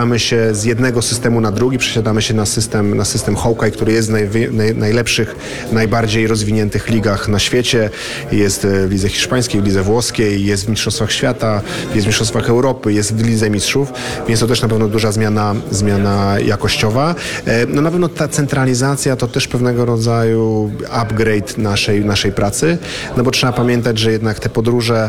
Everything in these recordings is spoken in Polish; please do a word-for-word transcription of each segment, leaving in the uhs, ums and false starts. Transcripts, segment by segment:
przesiadamy się z jednego systemu na drugi, przesiadamy się na system, na system Hawkeye, który jest w naj, naj, najlepszych, najbardziej rozwiniętych ligach na świecie. Jest w lidze hiszpańskiej, w lidze włoskiej, jest w Mistrzostwach Świata, jest w Mistrzostwach Europy, jest w Lidze Mistrzów, więc to też na pewno duża zmiana, zmiana jakościowa. No na pewno ta centralizacja to też pewnego rodzaju upgrade naszej, naszej pracy, no bo trzeba pamiętać, że jednak te podróże,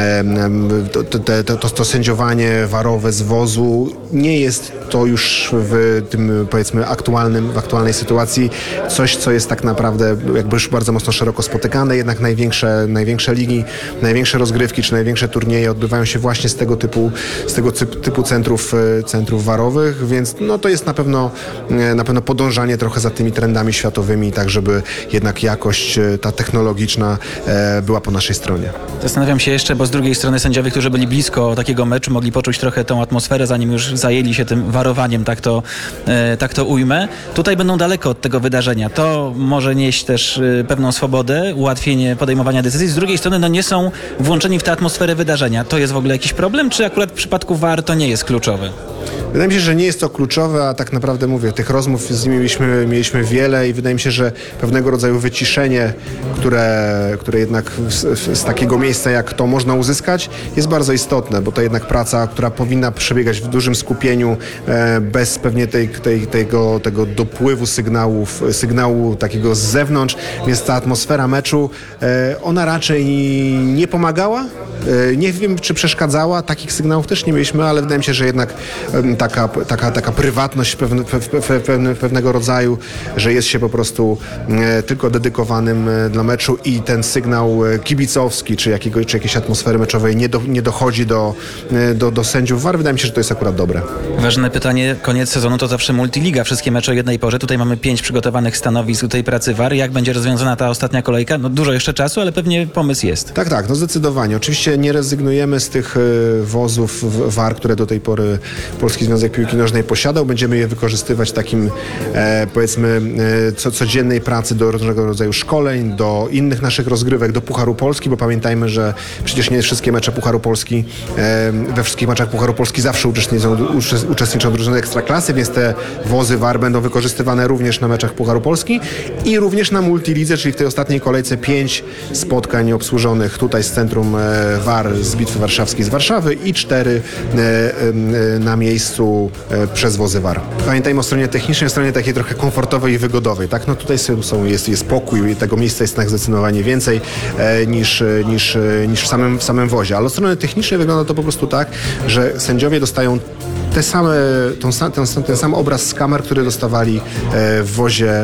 to, to, to, to, to sędziowanie warowe z wozu nie jest to już w tym, powiedzmy, aktualnym, w aktualnej sytuacji coś, co jest tak naprawdę jakby już bardzo mocno szeroko spotykane. Jednak największe, największe ligi, największe rozgrywki czy największe turnieje odbywają się właśnie z tego typu, z tego typu centrów, centrów warowych, więc no to jest na pewno, na pewno podążanie trochę za tymi trendami światowymi, tak żeby jednak jakość ta technologiczna była po naszej stronie. Zastanawiam się jeszcze, bo z drugiej strony sędziowie, którzy byli blisko takiego meczu, mogli poczuć trochę tą atmosferę, zanim już zajęli się tym warowaniem, tak to, e, tak to ujmę. Tutaj będą daleko od tego wydarzenia. To może nieść też e, pewną swobodę, ułatwienie podejmowania decyzji. Z drugiej strony no nie są włączeni w tę atmosferę wydarzenia. To jest w ogóle jakiś problem, czy akurat w przypadku V A R to nie jest kluczowe? Wydaje mi się, że nie jest to kluczowe, a tak naprawdę mówię, tych rozmów z nimi mieliśmy, mieliśmy wiele i wydaje mi się, że pewnego rodzaju wyciszenie, które, które jednak z, z takiego miejsca jak to można uzyskać, jest bardzo istotne, bo to jednak praca, która powinna przebiegać w dużym skupieniu, e, bez pewnie tej, tej, tego, tego dopływu sygnałów, sygnału takiego z zewnątrz, więc ta atmosfera meczu, e, ona raczej nie pomagała. E, nie wiem, czy przeszkadzała, takich sygnałów też nie mieliśmy, ale wydaje mi się, że jednak Taka, taka, taka prywatność pewne, pewne, pewnego rodzaju, że jest się po prostu e, tylko dedykowanym e, dla meczu i ten sygnał e, kibicowski czy, jakiego, czy jakiejś atmosfery meczowej nie, do, nie dochodzi do, e, do, do sędziów V A R. Wydaje mi się, że to jest akurat dobre. Ważne pytanie, koniec sezonu to zawsze multiliga, wszystkie mecze o jednej porze. Tutaj mamy pięć przygotowanych stanowisk do tej pracy V A R. Jak będzie rozwiązana ta ostatnia kolejka? No dużo jeszcze czasu, ale pewnie pomysł jest. Tak, tak, no zdecydowanie. Oczywiście nie rezygnujemy z tych e, wozów V A R, które do tej pory Polski Związek Piłki Nożnej posiadał. Będziemy je wykorzystywać w takim, e, powiedzmy, e, co, codziennej pracy do różnego rodzaju szkoleń, do innych naszych rozgrywek, do Pucharu Polski, bo pamiętajmy, że przecież nie wszystkie mecze Pucharu Polski, e, we wszystkich meczach Pucharu Polski zawsze uczestniczą, uczestniczą drużyny Ekstraklasy, więc te wozy V A R będą wykorzystywane również na meczach Pucharu Polski i również na multilidze, czyli w tej ostatniej kolejce pięć spotkań obsłużonych tutaj z Centrum V A R z Bitwy Warszawskiej z Warszawy i cztery e, e, na miejscu przez wozy V A R. Pamiętajmy o stronie technicznej, o stronie takiej trochę komfortowej i wygodowej, tak? No tutaj są, jest, jest pokój i tego miejsca jest tak zdecydowanie więcej e, niż, niż, niż w, samym, w samym wozie. Ale od strony technicznej wygląda to po prostu tak, że sędziowie dostają te same, tą, ten, ten sam obraz z kamer, który dostawali w wozie,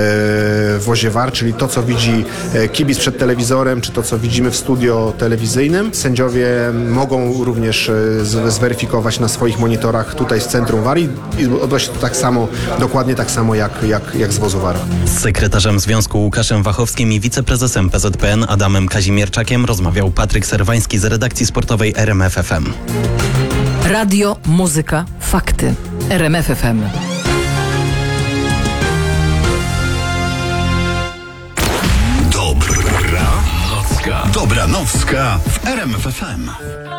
w wozie V A R, czyli to, co widzi kibic przed telewizorem, czy to, co widzimy w studio telewizyjnym. Sędziowie mogą również zweryfikować na swoich monitorach tutaj z centrum V A R i odbywa się to tak samo, dokładnie tak samo jak, jak, jak z wozu V A R. Z sekretarzem Związku Łukaszem Wachowskim i wiceprezesem P Z P N Adamem Kazimierczakiem rozmawiał Patryk Serwański z redakcji sportowej R M F F M. Radio, muzyka, fakty. R M F F M. Dobra nocka. Dobra nocka w R M F F M.